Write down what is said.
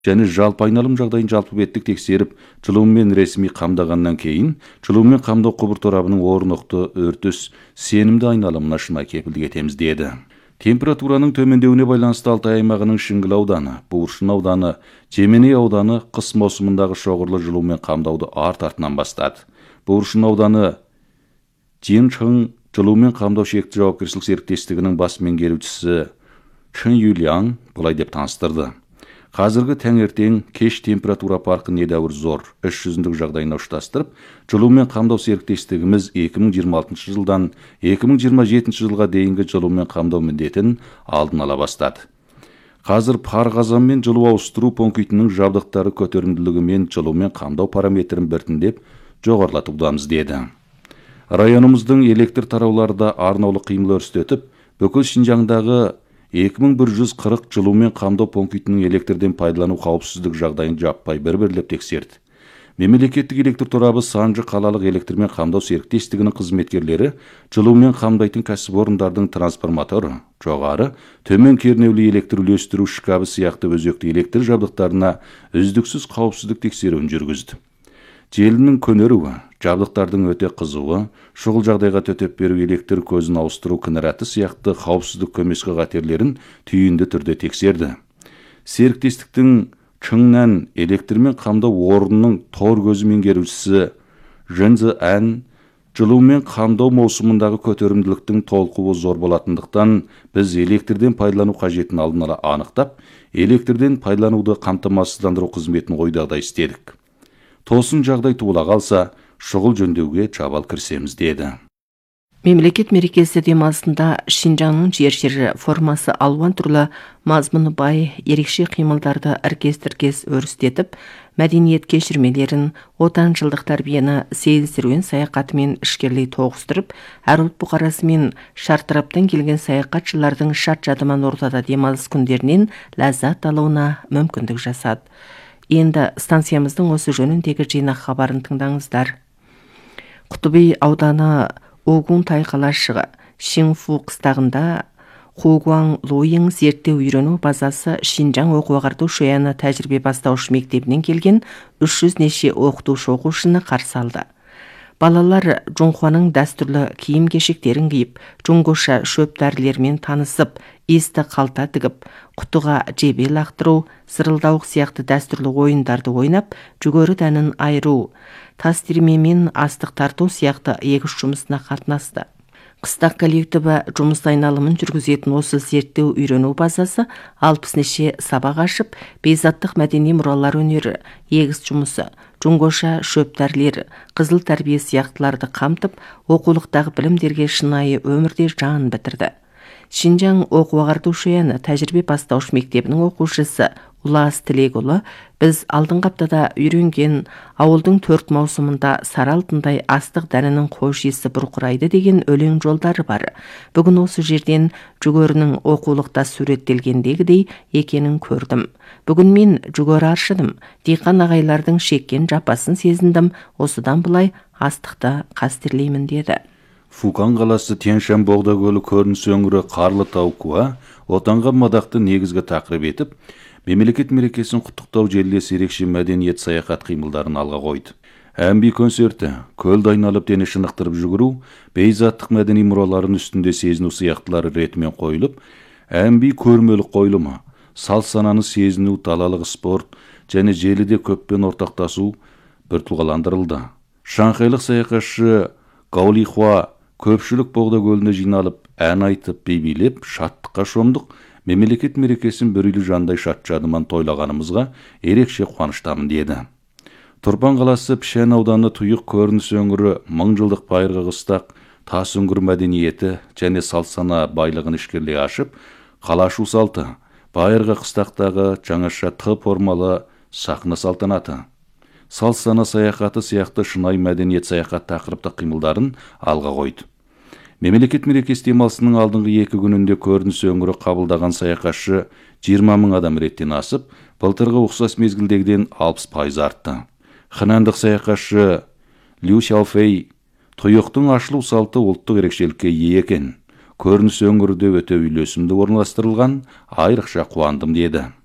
және жалпы айналым жағдайын жалпы беттік тексеріп, жылумен ресми қамдағаннан кейін, жылумен қамдау құбыр торабының орнықты, өртіс, сенімді айналымына шынайы кепілдік етеміз деді. Температураның төмендеуіне байланысты Алтай аймағының Шыңғыл ауданы, Буыршын ауданы, Жеменей ауданы қыс маусымындағы шоғырлы жылумен қамдауды артынан бастады. Буыршын ауданы Жинчың жылумен қамдау шекті жауапкершілік серіктестігінің бас меңгерушісі Чын Юлиан бұлай деп таныстырды. Қазіргі таңертең кеш температура парқы недәуір зор, іс жүзіндік жағдайына ұштастырып, жылумен қамдау серіктестігіміз 2026 жылдан 2027 жылға дейінгі жылумен қамдау міндетін алдын ала бастады. Қазір пар қазан мен жылу ауыстыру пунктінің жабдықтары көтерімділігімен жылумен қамдау параметрін біртіндеп жоғарылатудамыз деді. Районымыздың электр тарауларда арнаулы қимыл өрістетіп, бүкіл Шинжаңдағы 2140 жылумен қамдау пунктінің электрден пайдалану қауіпсіздік жағдайын жаппай бір-бірлеп тексерді. Мемлекеттік электр торабы Санжы қалалық электрмен қамдау серіктестігінің қызметкерлері жылумен қамдайтын кәсіпорындардың трансформаторы, жоғары, төмен кернеулі электр үлестіру шкабы сияқты өзекті электр жабдықтарына үздіксіз қауіпсіздік тексеруін жүргізді. Желінің көнеруі, жабдықтардың өте қызуы, шұғыл жағдайға төтеп беру, электр көзін ауыстыру кінәраты сияқты қауіпсіздік көмескі қатерлерін түйінді түрде тексерді. Серіктестіктің Чыңнан электрмен қамдау орнының тор көзі меңгерушісі Жынзы Ән жылумен қамдау маусымындағы көтерімділіктің толқуы зор болатындықтан, біз электрден пайдалану қажетін алдын ала анықтап, электрден пайдалануды қамтамасыздандыру қызметін ойдағыдай істедік. Тосын жағдай туыла қалса, шұғыл жөндеуге чабал кірісеміз деді. Мемлекет мерекесі демалысында Шинжаңның жер формасы алуан түрлі мазмұны бай, ерекше қимылдарды іркес-тіркес өрістетіп, мәдениет кешірмелерін, отан жылдық тәрбиені сейілсіруен саяхатымен ішкерлей тоғыстырып, әр ұлт бұқарасы мен шартыраптан келген саяхатшылардың шат жадыман ортада демалыс күндерінен ләззат алуына мүмкіндік жасады. Енді станциямыздың осы жөніндегі жинақ хабарын тыңдаңыздар. Құтыбей ауданы Огунтай қалашығы Шинфу қыстағында Хугуан Луйың зерттеу үйрену базасы Шинжаң оқу-ағарту шояны тәжірибе бастауыш мектебінен келген 300 неше оқытушы-оқушыны қарсы алды. Балалар Джунхуаның дәстүрлі киім-кешектерін киіп, джунгоша шөп дәрілермен танысып, есті қалта тігіп, құтыға жебе лақтыру, зырылдауық сияқты дәстүрлі ойындарды ойнап, жүгері дәнін айыру, тас термемен астық тарту сияқты егіс жұмысына қатынасты. Қыстақ коллективі жұмыс айналымын жүргізетін осы зерттеу үйрену базасы 60 неше сабақ ашып, бейзаттық мәдени мұралар өнері, егіс жұмысы, джунгоша шөп дәрілер, қызыл тәрбие сияқтыларды қамтып, оқулықтағы білімдерге шынайы өмірде жан бітірді. Шинжаң оқу-ағарту шояны тәжірибе бастауыш мектебінің оқушысы Улас Тілекұлы, біз алдыңғы аптада үйренген ауылдың 4 маусымында сары алтындай астық дәнінің қош иісі бұрқырайды деген өлең жолдары бар. Бүгін осы жерден жүгерінің оқулықта суреттелгендегідей екенін көрдім. Бүгін мен жүгері аршыдым, диқан ағайлардың шеккен жапасын сезіндім, осыдан бұлай астықты қастерлеймін деді. Фукан қаласы Тяньшан Боғда көлі көрініс өңірі Қарлы тау Куа отанға мадақты негізгі тақырып етіп, мемлекет мерекесін құттықтау желілес ерекше мәдениет саяхат қимылдарын алға қойды. Әмби концерті, көлді айналып дене шынықтырып жүгіру, бейзаттық мәдени мұраларын үстінде сезіну сияқтылары ретімен қойылып, әмби көрмелік қойылымы, сал сананы сезіну, далалық спорт және желіде көппен ортақтасу біртұлғаландырылды. Шанхайлық саяхатшы Гаолихуа көпшілік Боғда көліне жиналып, ән айтып, би-билеп, шаттыққа шомдық, мемлекет мерекесін бір үйлі жандай шат жадыман тойлағанымызға ерекше қуаныштамын деді. Тұрпан қаласы Пішен ауданы тұйық көрініс өңірі 1000 жылдық байырғы қыстақ, тас үңгір мәдениеті және салт-сана байлығын ішкерлей ашып, қалашу салты, байырғы қыстақтағы жаңаша Т формалы сахна салтанаты, салт-сана саяхаты сияқты шынайы мәдениет саяхат тақырыптық қимылдарын алға қойды. Мемлекет мерекесі демалысының алдыңғы 2 күнінде көрініс өңірі қабылдаған саяхатшы 20 000 адам реттен асып, былтырғы ұқсас мезгілдегіден 60% артты. Хэнандық саяхатшы Лю Xiaofei тұйықтың ашылу салты ұлттық ерекшелікке ие екен. Көрініс өңірде өте үйлесімді орналастырылған, айрықша қуандым деді.